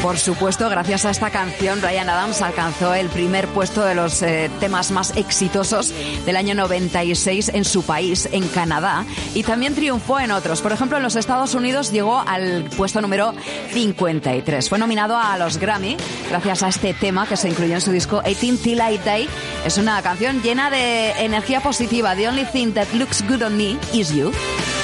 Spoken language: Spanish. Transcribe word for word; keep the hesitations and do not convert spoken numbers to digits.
Por supuesto, gracias a esta canción, Bryan Adams alcanzó el primer puesto de los eh, temas más exitosos del año noventa y seis en su país, en Canadá, y también triunfó en otros. Por ejemplo, en los Estados Unidos llegó al puesto número cincuenta y tres. Fue nominado a los Grammy gracias a este tema que se incluyó en su disco eighteen Till I Die. Es una canción llena de energía positiva. The only thing that looks good on me is you.